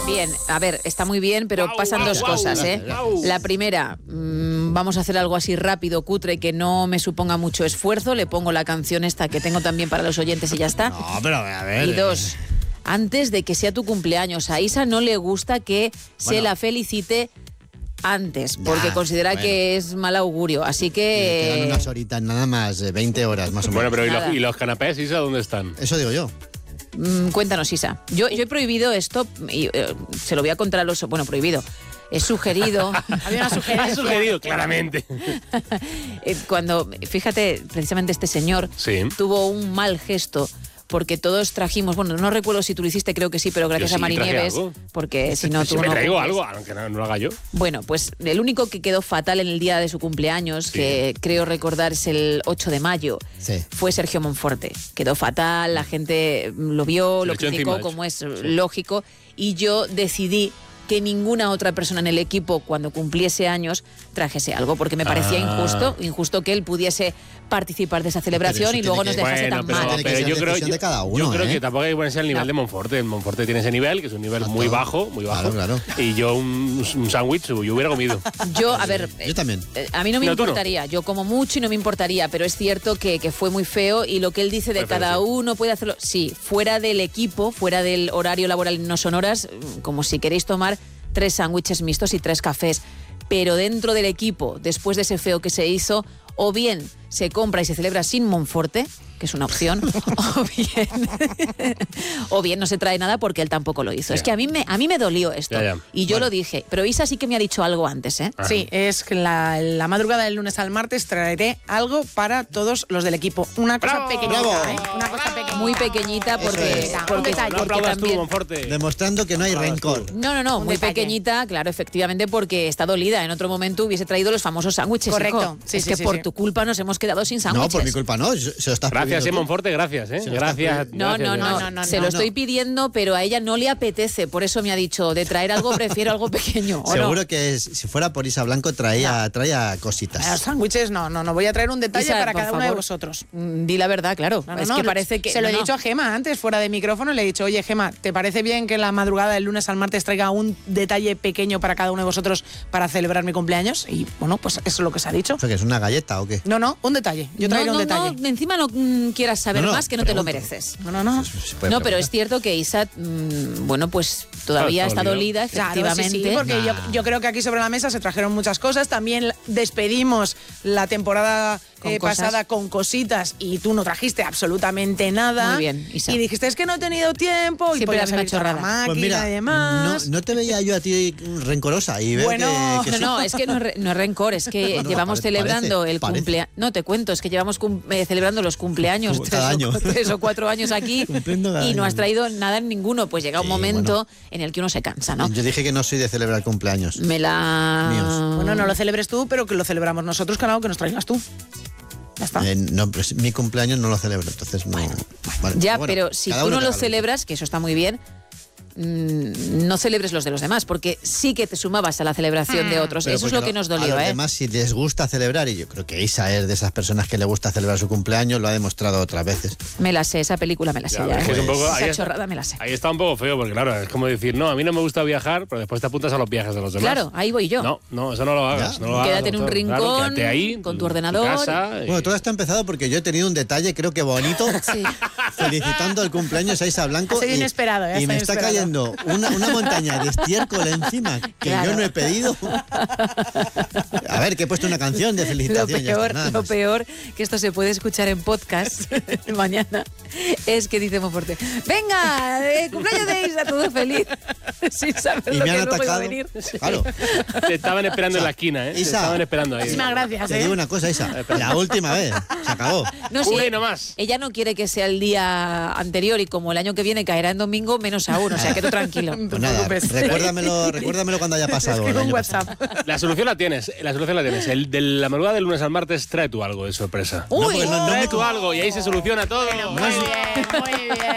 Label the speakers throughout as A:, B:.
A: Bien, a ver, está muy bien, pero pasan dos cosas, ¿eh? La primera, vamos a hacer algo así rápido, cutre, que no me suponga mucho esfuerzo. Le pongo la canción esta que tengo también para los oyentes y ya está.
B: No, pero a ver.
A: Y dos, antes de que sea tu cumpleaños, a Isa no le gusta que se la felicite antes, porque considera que es mal augurio, así que...
B: Quedan unas horitas nada más, 20 horas más o menos.
C: Bueno, pero ¿y los canapés, Isa, dónde están?
B: Eso digo yo.
A: Cuéntanos, Isa. Yo he prohibido esto y se lo voy a contar a los... Bueno, prohibido. He sugerido...
D: Había una sugerencia.
C: Has sugerido, claramente.
A: Cuando, fíjate, precisamente este señor tuvo un mal gesto porque todos trajimos, bueno, no recuerdo si tú lo hiciste, creo que sí, pero gracias a Marinieves, porque si no tú
C: me
A: no...
C: traigo algo, aunque no lo haga yo.
A: Bueno, pues el único que quedó fatal en el día de su cumpleaños, que creo recordar es el 8 de mayo, fue Sergio Monforte. Quedó fatal, la gente lo vio, lo criticó, como es lógico, y yo decidí que ninguna otra persona en el equipo, cuando cumpliese años, trajese algo, porque me parecía injusto que él pudiese participar de esa celebración y luego nos dejase tan mal.
B: Pero
C: yo creo
B: que
C: tampoco hay que ponerse al nivel de Monforte. Monforte tiene ese nivel, que es un nivel muy bajo.
B: Claro.
C: Y yo un sándwich yo hubiera comido.
A: Yo, a ver,
B: yo también.
A: A mí no me importaría, yo como mucho y no me importaría, pero es cierto que fue muy feo y lo que él dice de cada uno puede hacerlo, sí, fuera del equipo, fuera del horario laboral, no son horas, como si queréis tomar 3 sándwiches mixtos y 3 cafés, pero dentro del equipo, después de ese feo que se hizo, o bien se compra y se celebra sin Monforte, que es una opción, o bien no se trae nada porque él tampoco lo hizo. Es que a mí me dolió esto, y yo lo dije, pero Isa sí que me ha dicho algo antes, ¿eh?
D: Sí, es que la madrugada del lunes al martes traeré algo para todos los del equipo. Una cosa pequeñita, ¿eh? Una cosa pequeñita.
A: Muy pequeñita porque también...
B: Demostrando que no hay rencor.
A: No, muy pequeñita, claro, efectivamente, porque está dolida. En otro momento hubiese traído los famosos sándwiches.
D: Correcto.
A: Es que por tu culpa nos hemos quedado sin sándwiches.
B: No, por mi culpa no, se lo estás
C: Gracias, Monforte, gracias, ¿eh? Gracias.
A: No. Se lo estoy pidiendo, pero a ella no le apetece. Por eso me ha dicho, de traer algo prefiero algo pequeño.
B: Seguro que si fuera por Isa Blanco traía cositas.
D: Los sándwiches no. Voy a traer un detalle
A: Isa,
D: para cada uno de vosotros.
A: Di la verdad, claro. Es que parece que...
D: Se lo he dicho a Gema antes, fuera de micrófono. Le he dicho, oye, Gema, ¿te parece bien que la madrugada del lunes al martes traiga un detalle pequeño para cada uno de vosotros para celebrar mi cumpleaños? Y bueno, pues eso es lo que se ha dicho.
B: ¿Eso que es una galleta o qué?
D: No, un detalle. Yo traeré un detalle.
A: No, encima no quieras saber más, que no te lo mereces. No, pero es cierto que Isa, bueno, pues todavía está dolida, efectivamente.
D: Claro, sí, porque yo creo que aquí sobre la mesa se trajeron muchas cosas. También despedimos la temporada pasada con cositas y tú no trajiste absolutamente nada.
A: Muy bien, Isa.
D: Y dijiste, es que no he tenido tiempo.
A: Siempre
D: y podías haber
A: chorrada.
D: la máquina
B: Pues mira,
D: y demás.
B: No te veía yo a ti rencorosa y veo
D: bueno,
B: que
A: no, es que no es rencor, es que llevamos celebrando el cumpleaños. No, te cuento, es que llevamos celebrando los cumpleaños 3 o 4 años aquí y no has traído nada en ninguno. Pues llega un momento en el que uno se cansa, ¿no?
B: Yo dije que no soy de celebrar cumpleaños.
D: Míos. Bueno, no lo celebres tú, pero que lo celebramos nosotros, que algo que nos traigas tú. Ya está.
B: No, pero mi cumpleaños no lo celebro, entonces no. Vale,
A: ya, pero si tú no lo celebras, que eso está muy bien, no celebres los de los demás, porque sí que te sumabas a la celebración de otros. Eso es lo que nos dolió,
B: a los demás, si les gusta celebrar, y yo creo que Isa es de esas personas que le gusta celebrar su cumpleaños, lo ha demostrado otras veces.
A: Me la sé, esa película me la sé ya. Esa chorrada me la sé.
C: Ahí está un poco feo, porque claro, es como decir, no, a mí no me gusta viajar, pero después te apuntas a los viajes de los demás.
A: Claro, ahí voy yo.
C: No, eso no lo hagas.
A: Quédate en un rincón,
C: quédate ahí,
A: con tu ordenador.
C: Casa,
B: Bueno, todo esto ha empezado porque yo he tenido un detalle, creo que bonito, felicitando el cumpleaños a Isa Blanco.
D: Soy inesperado,
B: y me está cayendo una montaña de estiércol encima que yo no he pedido. A ver, que he puesto una canción de felicitación.
A: Lo peor, que esto se puede escuchar en podcast mañana, es que dice Monforte, venga, cumpleaños de Isa, todo feliz, sin saber
B: y
A: lo
B: me han
A: que luego iba a
B: atacado.
A: venir.
B: Claro.
C: Te estaban esperando en la esquina, ¿eh?
B: Isa,
C: te estaban esperando ahí.
D: Muchísimas gracias,
B: Te digo una cosa, Isa, la última vez, se acabó.
A: No, sí, ella no quiere que sea el día anterior y como el año que viene caerá en domingo, menos aún, o sea, que tú tranquilo.
B: Pues nada, recuérdamelo cuando haya pasado.
D: Un WhatsApp.
C: La solución la tienes. El de la madrugada del lunes al martes, trae tú algo de sorpresa.
A: Uy,
C: trae tú algo y ahí se soluciona todo.
D: Muy bien.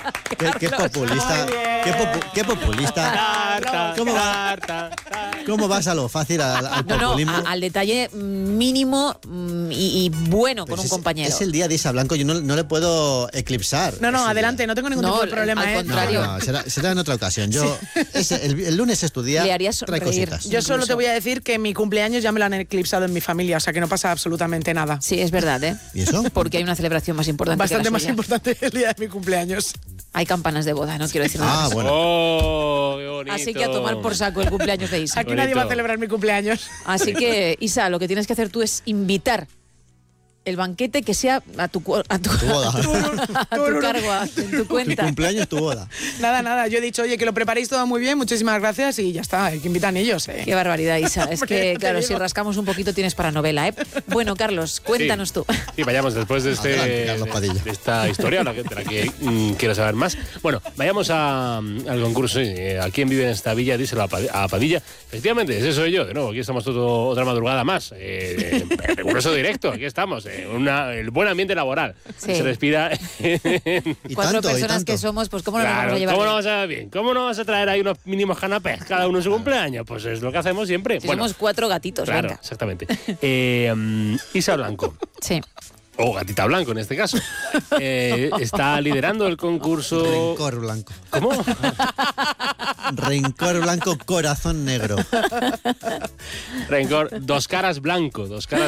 B: Qué populista. Qué populista. ¿Cómo vas a lo fácil al populismo?
A: No, al detalle mínimo y bueno
B: pues
A: con un compañero.
B: Es el día de Isa Blanco, yo no le puedo eclipsar.
D: No, adelante, no tengo ningún tipo de problema.
A: Al contrario.
B: No, será en otra ocasión. Yo el lunes es tu día.
A: Le haría
B: trae
A: sonreír.
B: cositas.
D: Yo solo te voy a decir que mi cumpleaños ya me lo han eclipsado en mi familia, o sea que no pasa absolutamente nada.
A: Sí, es verdad, ¿eh?
B: ¿Y eso?
A: Porque hay una celebración más importante.
D: Bastante más importante el día de mi cumpleaños.
A: Hay campanas de boda, no quiero decir nada más.
B: Bueno.
C: ¡Oh, qué bonito!
A: Así que a tomar por saco el cumpleaños de Isa.
D: Aquí nadie va a celebrar mi cumpleaños.
A: Así que, Isa, lo que tienes que hacer tú es invitar el banquete que sea a tu
B: boda.
A: a tu cargo, en tu cuenta.
B: Tu cumpleaños, tu boda.
D: Nada, yo he dicho, oye, que lo preparéis todo muy bien, muchísimas gracias y ya está, que invitan ellos.
A: Qué barbaridad, Isa. Es que,
D: Hombre,
A: claro,
D: te
A: si
D: digo.
A: rascamos un poquito tienes para novela, ¿eh? Bueno, Carlos, cuéntanos tú.
C: Sí, vayamos después de,
B: Adelante, Carlos Padilla.
C: de esta historia, de la que quiero saber más. Bueno, vayamos al concurso. ¿A quién vive en esta villa? Díselo a Padilla. Efectivamente, ese soy yo. De nuevo, aquí estamos otra madrugada más. El concurso directo, aquí estamos. El buen ambiente laboral.
A: Sí.
C: Se respira.
B: Y
A: 4
B: tanto, y
A: personas
B: tanto.
A: que somos, pues ¿cómo no nos vamos a
C: Claro,
A: llevar
C: ¿cómo
A: bien?
C: no vas a bien? ¿Cómo no vas a traer ahí unos mínimos canapés cada uno en su cumpleaños? Pues es lo que hacemos siempre.
A: Si somos 4 gatitos,
C: claro,
A: venga.
C: exactamente. Isa Blanco.
A: Sí.
C: O Gatita Blanco en este caso. Está liderando el concurso.
B: Rencor blanco.
C: ¿Cómo?
B: Rencor blanco, corazón negro.
C: Rencor, dos caras blanco.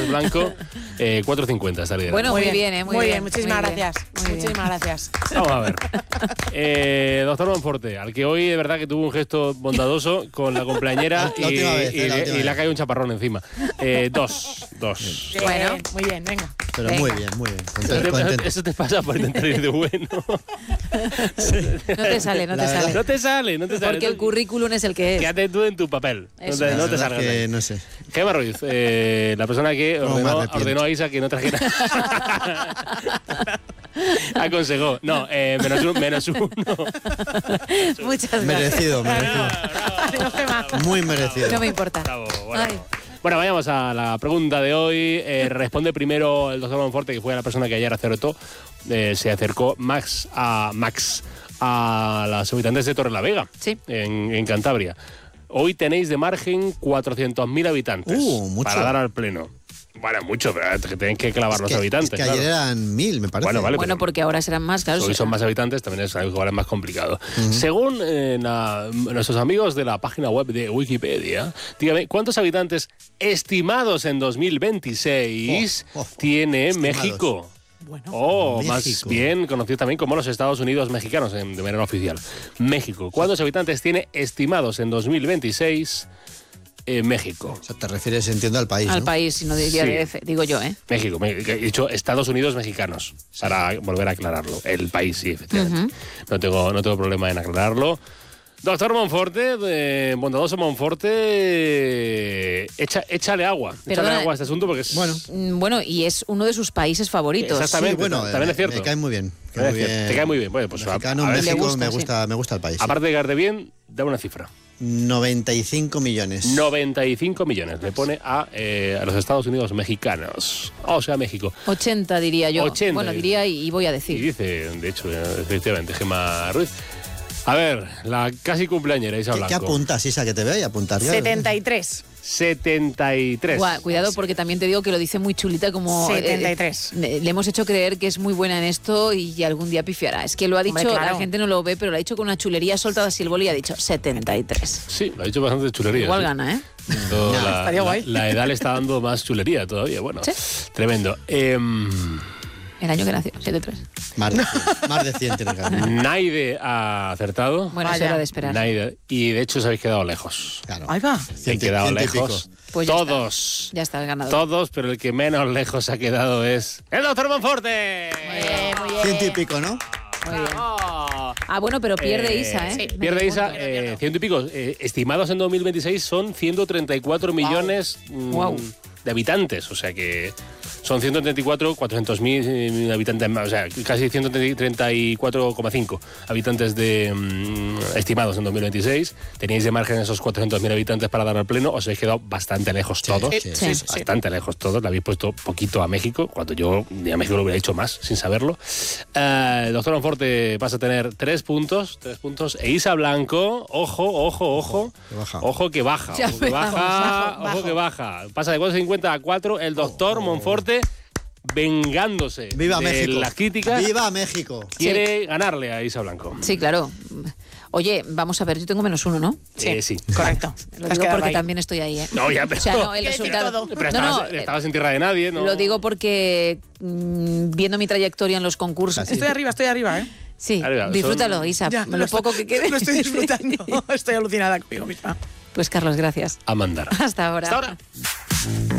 C: 4.50 está liderando.
A: Bueno, muy bien, ¿eh?
D: Muy bien, muchísimas
A: muy bien.
D: gracias.
A: Muy bien.
D: Muchísimas gracias.
C: Vamos a ver. Doctor Monforte, al que hoy de verdad que tuvo un gesto bondadoso con la cumpleañera
B: La última vez, la última
C: y le ha
B: vez.
C: caído un chaparrón encima. Dos.
D: Bien,
A: Bueno.
D: muy bien, venga.
B: Pero
A: Venga.
B: muy bien, muy bien. Contento.
C: Eso te pasa por intentar ir de bueno.
A: No te sale, no te
B: La verdad.
A: sale.
C: No te sale, no te sale.
A: Porque el currículum es el que es.
C: Quédate tú en tu papel.
A: Eso
C: No
A: es.
C: te
B: La verdad
C: salgas.
B: que
C: de ahí.
B: no sé.
C: Gemma Ruiz, la persona que
B: No, me arrepiento.
C: ordenó a Isa que no trajera. Aconsejó. No, menos uno.
A: Muchas gracias.
B: Merecido.
D: Ánimo, Gemma.
B: Muy merecido.
A: No me importa.
C: Bravo, bueno.
A: Ay.
C: Bueno, vayamos a la pregunta de hoy. Responde primero el doctor Monforte, que fue la persona que ayer acertó. Se acercó Max a las habitantes de Torrelavega,
A: Sí.
C: en Cantabria. Hoy tenéis de margen 400.000 habitantes
B: Mucho.
C: para dar al pleno. Bueno, mucho, pero que tenéis que clavar los habitantes.
B: Es que
C: claro.
B: ayer eran 1000, me parece.
C: Bueno, vale.
A: Bueno,
C: pero-
A: porque ahora serán más, claro.
C: Hoy son más habitantes, también es algo más complicado. Según nuestros amigos de la página web de Wikipedia, dígame, ¿cuántos habitantes estimados en 2026 tiene
B: estimados.
C: México?
D: Bueno,
C: O más
B: México.
C: bien conocido también como los Estados Unidos mexicanos, de manera oficial. México. ¿Cuántos habitantes tiene estimados en 2026 México?
B: O sea, te refieres, entiendo, al país,
A: Al
B: ¿no?
A: país, si no diría
C: Sí.
A: DF, digo yo, ¿eh?
C: México, he dicho Estados Unidos mexicanos, para volver a aclararlo. El país, sí, efectivamente. No tengo problema en aclararlo. Doctor Monforte, bondadoso Monforte, échale agua.
A: Perdona.
C: Échale agua a este asunto porque es...
B: Bueno.
A: Bueno, y es uno de sus países favoritos.
C: Exactamente.
B: Sí, bueno,
C: también es cierto.
B: me cae muy bien.
C: También es cierto. Te cae muy bien. Bueno, pues
B: Mexicano,
C: a ver,
B: México,
A: Le gusta,
B: me gusta el país. sí.
C: aparte de caerte bien, da una cifra.
B: 95 millones.
C: 95 millones le pone a los Estados Unidos mexicanos. O sea, México.
A: 80 diría yo.
C: 80,
A: Bueno,
C: dice.
A: diría y voy a
C: Y
A: decir.
C: dice, de hecho, efectivamente, Gemma Ruiz. A ver, la casi cumpleañera Isa
B: ¿Qué
C: Blanco.
B: apuntas, Isa, que te veo y apuntar?
D: 73.
C: 73.
A: Cuidado, porque también te digo que lo dice muy chulita como...
D: 73.
A: Le hemos hecho creer que es muy buena en esto y algún día pifiará. Es que lo ha dicho,
D: Hombre, claro.
A: la gente no lo ve, pero lo ha dicho con una chulería soltada así el boli y ha dicho 73.
C: Sí, lo ha dicho bastante chulería.
A: Igual
C: sí.
A: gana, ¿eh?
C: Esto,
D: estaría guay.
C: La edad le está dando más chulería todavía. Bueno,
A: Sí.
C: tremendo.
A: El año que nació, 73.
B: Más de 100 tiene que haber.
C: Naide ha acertado.
A: Bueno, eso
D: Vaya.
A: era de esperar.
C: Naide. Y de hecho os habéis quedado lejos.
B: Claro.
D: Ahí va.
C: He quedado
B: ciento y pico.
C: lejos.
A: Pues ya
C: Todos.
A: Ya está el ganador.
C: Todos, pero el que menos lejos ha quedado es el doctor Monforte.
A: Muy bien.
B: 100 y pico, ¿no?
A: Muy bien.
C: ¡Oh!
A: Ah, bueno, pero pierde Isa, ¿eh?
D: sí.
C: Pierde
A: Medio
C: Isa,
A: punto.
C: 100 y pico. Estimados en 2026 son 134 millones.
A: Guau.
C: de habitantes, o sea que son 134, 400.000 habitantes más, o sea, casi 134,5 habitantes estimados en 2026. Teníais de margen esos 400.000 habitantes para dar al pleno, os habéis quedado bastante lejos todos. Bastante lejos todos, le habéis puesto poquito a México, cuando yo a México lo hubiera hecho más, sin saberlo. El doctor Monforte pasa a tener 3 puntos, e Isa Blanco, ojo que baja, que baja. Pasa de 4,50 a 4, el doctor Monforte vengándose
B: ¡Viva
C: de
B: México!
C: Las críticas.
B: ¡Viva México!
C: Quiere ganarle a Isa Blanco.
A: Sí, claro. Oye, vamos a ver, yo tengo -1, ¿no?
C: Sí.
D: Correcto.
A: Lo digo porque también estoy ahí, ¿eh?
C: No, ya, pero...
A: O sea, no, el resultado...
C: Pero estabas en tierra de nadie, ¿no?
A: Lo digo porque viendo mi trayectoria en los concursos...
D: Estoy arriba, ¿eh?
A: Sí, disfrútalo, Isa, lo poco que quede.
D: Lo estoy disfrutando, estoy alucinada conmigo misma.
A: Pues Carlos, gracias.
C: A mandar.
A: Hasta ahora.
C: Hasta ahora.